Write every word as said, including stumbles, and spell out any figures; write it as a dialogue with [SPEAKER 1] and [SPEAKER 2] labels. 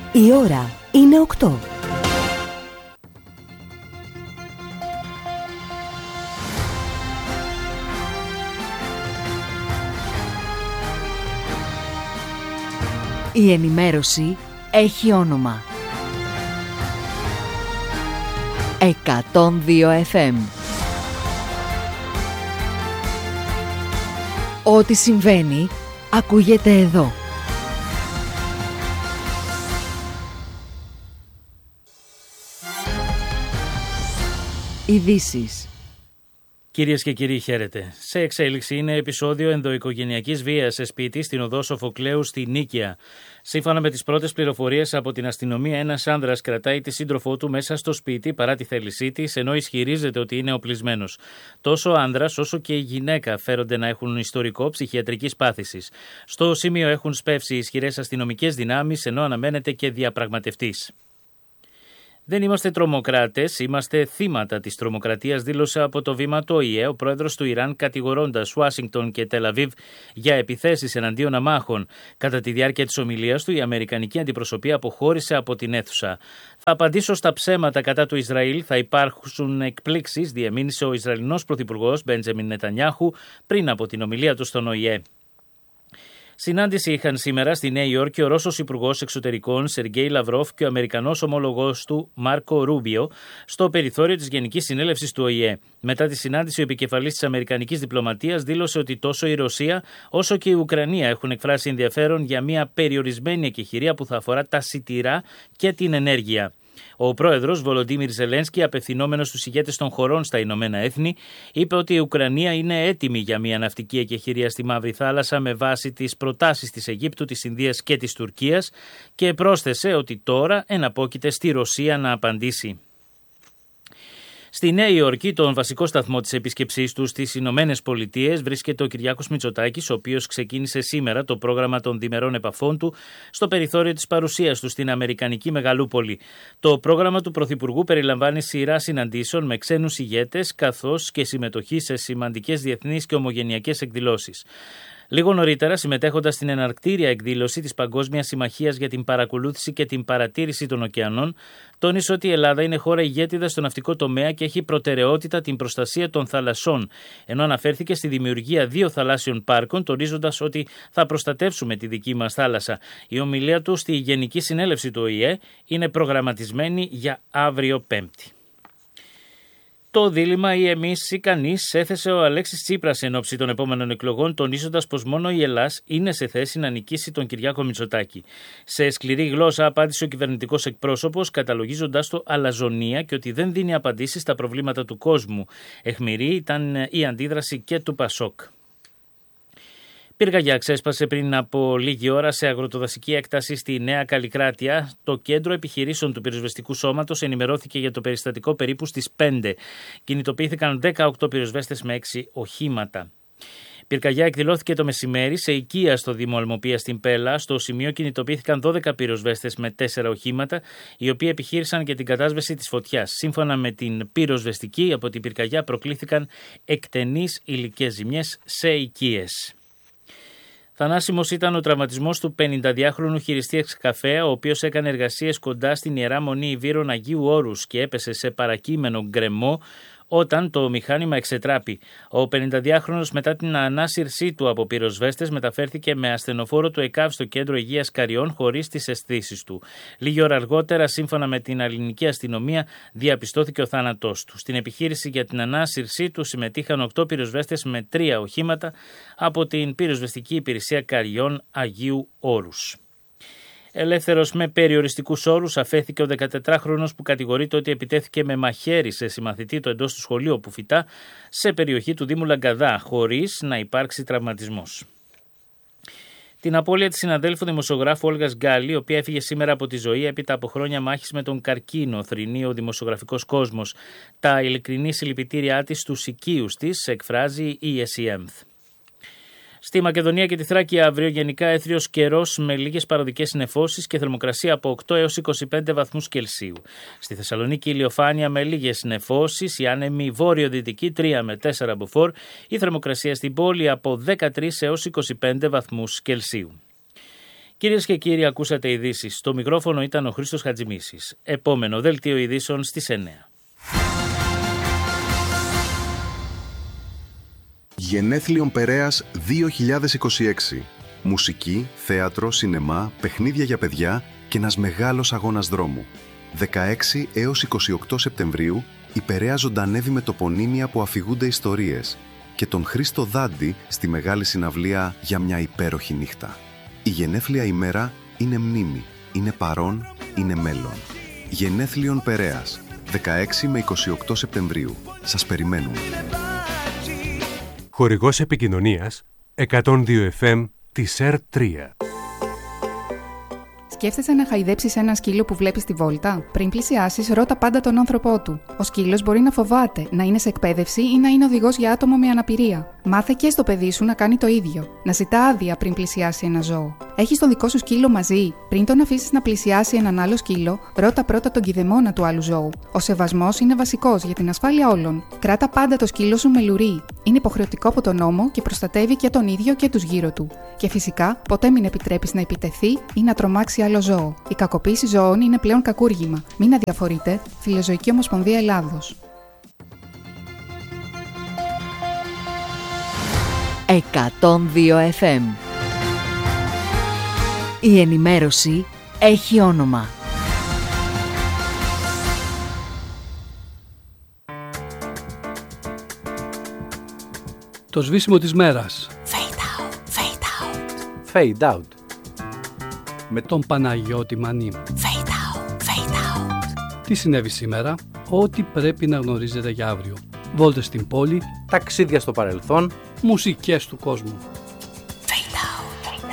[SPEAKER 1] Η ώρα είναι οκτώ. Η ενημέρωση έχει όνομα. εκατόν δύο εφ εμ. Ό,τι συμβαίνει, ακούγεται εδώ. Ειδήσεις.
[SPEAKER 2] Κυρίες και κύριοι, χαίρετε. Σε εξέλιξη είναι επεισόδιο ενδοοικογενειακής βίας σε σπίτι στην οδό Σοφοκλέου στη Νίκαια. Σύμφωνα με τις πρώτες πληροφορίες από την αστυνομία, ένας άνδρας κρατάει τη σύντροφό του μέσα στο σπίτι παρά τη θέλησή της, ενώ ισχυρίζεται ότι είναι οπλισμένος. Τόσο ο άνδρας όσο και η γυναίκα φέρονται να έχουν ιστορικό ψυχιατρικής πάθησης. Στο σημείο έχουν σπεύσει ισχυρές αστυνομικές δυνάμεις, ενώ αναμένεται και διαπραγματευτής. Δεν είμαστε τρομοκράτες, είμαστε θύματα της τρομοκρατίας, δήλωσε από το βήμα το Ο Η Ε ο πρόεδρος του Ιράν, κατηγορώντας Ουάσιγκτον και Τελαβίβ για επιθέσεις εναντίον αμάχων. Κατά τη διάρκεια της ομιλίας του, η αμερικανική αντιπροσωπεία αποχώρησε από την αίθουσα. Θα απαντήσω στα ψέματα κατά του Ισραήλ, θα υπάρξουν εκπλήξεις, διεμήνυσε ο Ισραηλινός πρωθυπουργός Μπέντζεμιν Νετανιάχου πριν από την ομιλία του στον Ο Η Ε. Συνάντηση είχαν σήμερα στη Νέα Υόρκη ο Ρώσος Υπουργός Εξωτερικών Σεργέι Λαυρόφ και ο Αμερικανός ομόλογος του Μάρκο Ρούμπιο στο περιθώριο της Γενικής Συνέλευσης του Ο Η Ε. Μετά τη συνάντηση, ο επικεφαλής της Αμερικανικής διπλωματίας δήλωσε ότι τόσο η Ρωσία όσο και η Ουκρανία έχουν εκφράσει ενδιαφέρον για μια περιορισμένη εκεχηρία που θα αφορά τα σιτηρά και την ενέργεια. Ο πρόεδρος Βολοντίμιρ Ζελένσκι, απευθυνόμενος στους ηγέτες των χωρών στα Ηνωμένα Έθνη, είπε ότι η Ουκρανία είναι έτοιμη για μια ναυτική εκεχηρία στη Μαύρη Θάλασσα με βάση τις προτάσεις της Αιγύπτου, της Ινδίας και της Τουρκίας και πρόσθεσε ότι τώρα εναπόκειται στη Ρωσία να απαντήσει. Στη Νέα Υόρκη, τον βασικό σταθμό της επίσκεψής του στις Ηνωμένες Πολιτείες, βρίσκεται ο Κυριάκος Μητσοτάκης, ο οποίος ξεκίνησε σήμερα το πρόγραμμα των διμερών επαφών του στο περιθώριο της παρουσίας του στην Αμερικανική Μεγαλούπολη. Το πρόγραμμα του Πρωθυπουργού περιλαμβάνει σειρά συναντήσεων με ξένους ηγέτες, καθώς και συμμετοχή σε σημαντικές διεθνείς και ομογενειακές εκδηλώσεις. Λίγο νωρίτερα, συμμετέχοντας στην εναρκτήρια εκδήλωση της Παγκόσμιας Συμμαχίας για την Παρακολούθηση και την Παρατήρηση των Ωκεανών, τόνισε ότι η Ελλάδα είναι χώρα ηγέτιδα στο ναυτικό τομέα και έχει προτεραιότητα την προστασία των θαλασσών, ενώ αναφέρθηκε στη δημιουργία δύο θαλάσσιων πάρκων, τονίζοντας ότι θα προστατεύσουμε τη δική μας θάλασσα. Η ομιλία του στη Γενική Συνέλευση του Ο Η Ε είναι προγραμματισμένη για αύριο Πέμπτη. Το δίλημμα ή εμείς ή κανείς έθεσε ο Αλέξης Τσίπρας εν ώψη των επόμενων εκλογών, τονίζοντας πως μόνο η Ελλάς είναι σε θέση να νικήσει τον Κυριάκο Μητσοτάκη. Σε σκληρή γλώσσα απάντησε ο κυβερνητικός εκπρόσωπος, καταλογίζοντας το αλαζονία και ότι δεν δίνει απαντήσεις στα προβλήματα του κόσμου. Αιχμηρή ήταν η αντίδραση και του Πασόκ. Πυρκαγιά ξέσπασε πριν από λίγη ώρα σε αγροτοδασική έκταση στη Νέα Καλλικράτεια. Το κέντρο επιχειρήσεων του πυροσβεστικού σώματος ενημερώθηκε για το περιστατικό περίπου στις πέντε. Κινητοποιήθηκαν δεκαοκτώ πυροσβέστες με έξι οχήματα. Πυρκαγιά εκδηλώθηκε το μεσημέρι σε οικία στο Δήμο Αλμοπία στην Πέλα. Στο σημείο κινητοποιήθηκαν δώδεκα πυροσβέστες με τέσσερα οχήματα, οι οποίοι επιχείρησαν και την κατάσβεση της φωτιάς. Σύμφωνα με την πυροσβεστική, από την πυρκαγιά προκλήθηκαν εκτενείς υλικές ζημιές σε οικίες. Θανάσιμος ήταν ο τραυματισμός του πενηνταδυάχρονου χειριστή εξκαφέα, ο οποίος έκανε εργασίες κοντά στην Ιερά Μονή Ιβύρων Αγίου Όρους και έπεσε σε παρακείμενο γκρεμό όταν το μηχάνημα εξετράπη. Ο πενηνταδυάχρονος, μετά την ανάσυρσή του από πυροσβέστες, μεταφέρθηκε με ασθενοφόρο του ΕΚΑΒ στο κέντρο υγείας Καριών χωρίς τις αισθήσεις του. Λίγη ώρα αργότερα, σύμφωνα με την ελληνική αστυνομία, διαπιστώθηκε ο θάνατός του. Στην επιχείρηση για την ανάσυρσή του συμμετείχαν οκτώ πυροσβέστες με τρία οχήματα από την πυροσβεστική υπηρεσία Καριών Αγίου Όρους. Ελεύθερος με περιοριστικούς όρους αφέθηκε ο δεκατετράχρονος που κατηγορείται ότι επιτέθηκε με μαχαίρι σε συμμαθητή του εντός του σχολείου όπου φοιτά σε περιοχή του Δήμου Λαγκαδά, χωρίς να υπάρξει τραυματισμός. Την απώλεια της συναδέλφου δημοσιογράφου Όλγας Γκάλη, η οποία έφυγε σήμερα από τη ζωή έπειτα από χρόνια μάχης με τον καρκίνο, θρηνεί ο δημοσιογραφικός κόσμος. Τα ειλικρινή συλληπιτήριά της στους οικείους της εκφράζει η ΕΣΥΕΜΘ. Στη Μακεδονία και τη Θράκη αύριο γενικά έθριος καιρός με λίγες παροδικές νεφώσεις και θερμοκρασία από οκτώ έως είκοσι πέντε βαθμούς Κελσίου. Στη Θεσσαλονίκη ηλιοφάνεια με λίγες νεφώσεις, η άνεμη βόρειο-δυτική τρία με τέσσερα μποφόρ, η θερμοκρασία στην πόλη από δεκατρείς έως είκοσι πέντε βαθμούς Κελσίου. Κυρίες και κύριοι, ακούσατε ειδήσεις. Στο μικρόφωνο ήταν ο Χρήστος Χατζημίσης. Επόμενο δελτίο ειδήσεων στις εννιά.
[SPEAKER 3] Γενέθλιον Περέας δύο χιλιάδες είκοσι έξι. Μουσική, θέατρο, σινεμά, παιχνίδια για παιδιά και ένας μεγάλος αγώνας δρόμου. δεκαέξι έως είκοσι οκτώ Σεπτεμβρίου η Περαία ζωντανεύει με τοπονύμια που αφηγούνται ιστορίες και τον Χρήστο Δάντη στη μεγάλη συναυλία για μια υπέροχη νύχτα. Η γενέθλια ημέρα είναι μνήμη, είναι παρόν, είναι μέλλον. Γενέθλιον Περέας, δεκαέξι με είκοσι οκτώ Σεπτεμβρίου. Σας περιμένουμε.
[SPEAKER 4] Χορηγός επικοινωνίας εκατόν δύο εφ εμ της ΕΡ τρία.
[SPEAKER 5] Σκέφτεσαι να χαϊδέψεις ένα σκύλο που βλέπεις στη βόλτα? Πριν πλησιάσεις, ρώτα πάντα τον άνθρωπό του. Ο σκύλος μπορεί να φοβάται, να είναι σε εκπαίδευση ή να είναι οδηγός για άτομο με αναπηρία. Μάθε και στο παιδί σου να κάνει το ίδιο. Να ζητά άδεια πριν πλησιάσει ένα ζώο. Έχεις τον δικό σου σκύλο μαζί? Πριν τον αφήσεις να πλησιάσει έναν άλλο σκύλο, ρώτα πρώτα τον κηδεμόνα του άλλου ζώου. Ο σεβασμός είναι βασικός για την ασφάλεια όλων. Κράτα πάντα το σκύλο σου με λουρί. Είναι υποχρεωτικό από τον νόμο και προστατεύει και τον ίδιο και τους γύρω του. Και φυσικά, ποτέ μην επιτρέπεις να επιτεθεί ή να τρομάξει άλλο ζώο. Η κακοποίηση ζώων είναι πλέον κακούργημα. Μην αδιαφορείτε. Φιλοζωική Ομοσπονδία Ελλάδος.
[SPEAKER 1] εκατόν δύο εφ εμ. Η ενημέρωση έχει όνομα.
[SPEAKER 6] Το σβήσιμο της μέρας.
[SPEAKER 1] Fade out, fade out.
[SPEAKER 7] Fade out.
[SPEAKER 6] Με τον Παναγιώτη Μανή.
[SPEAKER 1] Fade out, fade out.
[SPEAKER 6] Τι συνέβη σήμερα? Ό,τι πρέπει να γνωρίζετε για αύριο. Βόλτες στην πόλη.
[SPEAKER 7] Ταξίδια στο παρελθόν.
[SPEAKER 6] Μουσικές του κόσμου.